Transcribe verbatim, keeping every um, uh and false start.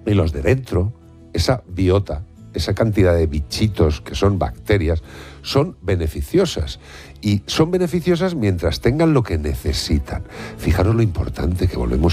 y los de dentro, esa biota, esa cantidad de bichitos que son bacterias, son beneficiosas. Y son beneficiosas mientras tengan lo que necesitan. Fijaros lo importante que volvemos